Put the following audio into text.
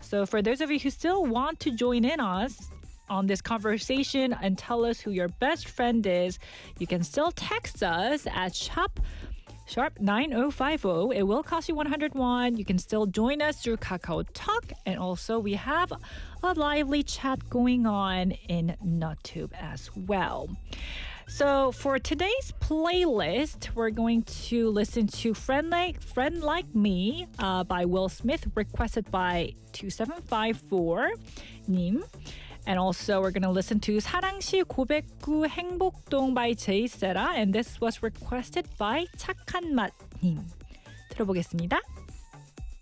So for those of you who still want to join in us on this conversation and tell us who your best friend is, you can still text us at sharp 9050. It will cost you 100 won. You can still join us through Kakao Talk. And also we have a lively chat going on in NutTube as well. So for today's playlist, we're going to listen to Friend Like Me by Will Smith, requested by 2754님. And also we're going to listen to 사랑시 고백구 행복동 by Jay Sera. And this was requested by 착한 맛님. 들어보겠습니다.